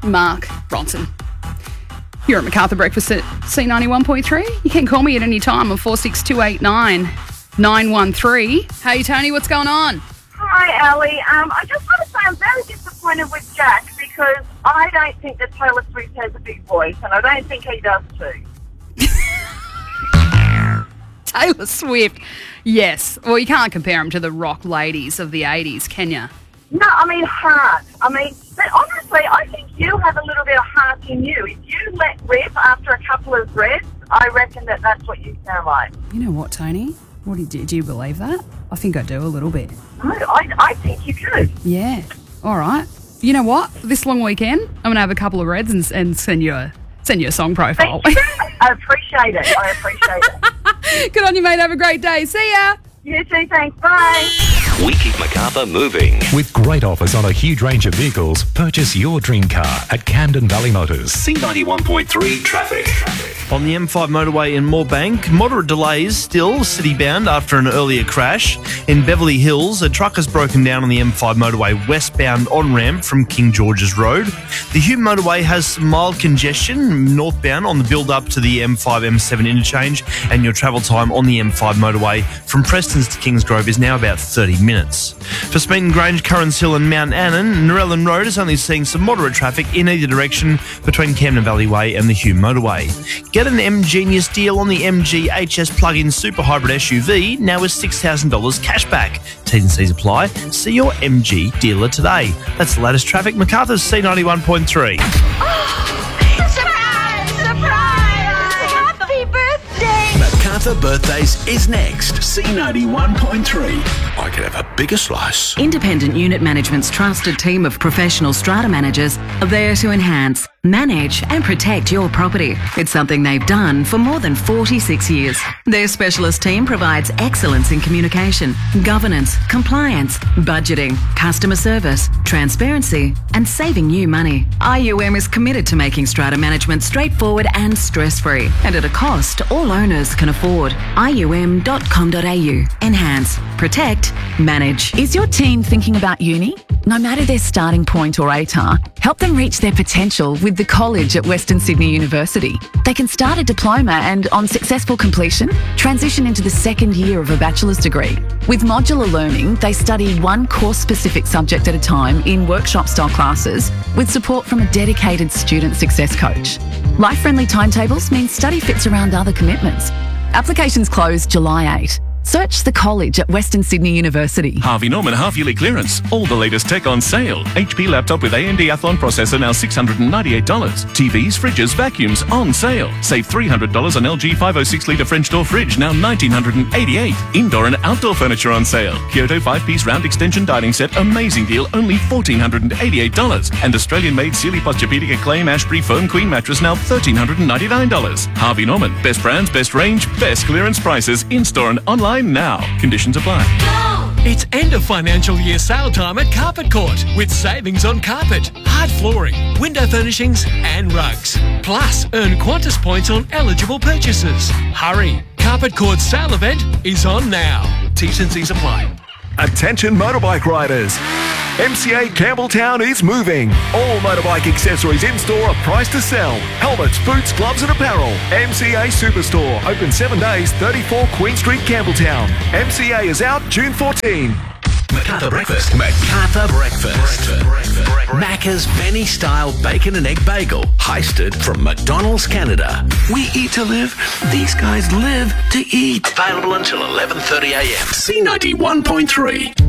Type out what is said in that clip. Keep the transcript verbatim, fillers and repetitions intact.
Mark Bronson. You're at Macarthur Breakfast at C ninety-one point three. You can call me at any time on four six two eight nine nine one three. Hey, Tony, what's going on? Hi, Ali. Um, I just want to say I'm very disappointed with Jack because I don't think that Taylor Swift has a big voice, and I don't think he does too. Taylor Swift, yes. Well, you can't compare him to the rock ladies of the eighties, can you? No, I mean heart. I mean, but honestly, I think you have a little bit of heart in you. If you let rip after a couple of reds, I reckon that that's what you sound like. You know what, Tony? What do you, do you believe that? I think I do a little bit. No, I, I think you could. Yeah. All right. You know what? This long weekend, I'm going to have a couple of reds and, and send you a send you a song profile. Thank you. I appreciate it. I appreciate it. Good on you, mate. Have a great day. See ya. You too. Thanks. Bye. We keep Macarthur moving. With great offers on a huge range of vehicles, purchase your dream car at Camden Valley Motors. C ninety-one point three traffic. On the M five motorway in Moorebank, moderate delays still city-bound after an earlier crash. In Beverly Hills, a truck has broken down on the M five motorway westbound on-ramp from King George's Road. The Hume motorway has some mild congestion northbound on the build-up to the M five M seven interchange, and your travel time on the M five motorway from Prestons to Kingsgrove is now about thirty minutes. For Smeaton Grange, Currans Hill and Mount Annan, Narellan Road is only seeing some moderate traffic in either direction between Camden Valley Way and the Hume motorway. Get an M-Genius deal on the M G H S plug-in super hybrid S U V now with six thousand dollars cash back. T's and C's apply. See your M G dealer today. That's the latest traffic. Macarthur's C ninety-one point three. Surprise! Surprise! Happy birthday! Macarthur Birthdays is next. C ninety-one point three. I could have a bigger slice. Independent Unit Management's trusted team of professional strata managers are there to enhance, manage and protect your property. It's something they've done for more than forty-six years. Their specialist team provides excellence in communication, governance, compliance, budgeting, customer service, transparency and saving you money. I U M is committed to making strata management straightforward and stress-free and at a cost all owners can afford. I U M dot com dot A U. Enhance, protect, manage. Is your team thinking about uni? No matter their starting point or A T A R, help them reach their potential with the college at Western Sydney University. They can start a diploma and, on successful completion, transition into the second year of a bachelor's degree. With modular learning, they study one course-specific subject at a time in workshop-style classes with support from a dedicated student success coach. Life-friendly timetables mean study fits around other commitments. Applications close July eighth. Search the college at Western Sydney University. Harvey Norman half-yearly clearance. All the latest tech on sale. H P laptop with A M D Athlon processor now six hundred ninety-eight dollars. T Vs, fridges, vacuums on sale. Save three hundred dollars on L G five oh six litre French door fridge now one thousand nine hundred eighty-eight dollars. Indoor and outdoor furniture on sale. Kyoto five-piece round extension dining set. Amazing deal, only one thousand four hundred eighty-eight dollars. And Australian-made Sealy Posturepedic Acclaim Ashbury Foam Queen mattress now one thousand three hundred ninety-nine dollars. Harvey Norman. Best brands, best range, best clearance prices. In-store and online now. Conditions apply. It's end of financial year sale time at Carpet Court with savings on carpet, hard flooring, window furnishings and rugs. Plus, earn Qantas points on eligible purchases. Hurry! Carpet Court's sale event is on now. T's and C's apply. Attention motorbike riders. M C A Campbelltown is moving. All motorbike accessories in store are priced to sell. Helmets, boots, gloves and apparel. M C A Superstore. Open seven days, thirty-four Queen Street, Campbelltown. M C A is out June fourteenth. Macarthur Breakfast. Macarthur Breakfast. Breakfast. Breakfast. Macca's Penny-style bacon and egg bagel. Heisted from McDonald's, Canada. We eat to live. These guys live to eat. Available until eleven thirty a m. C ninety-one point three.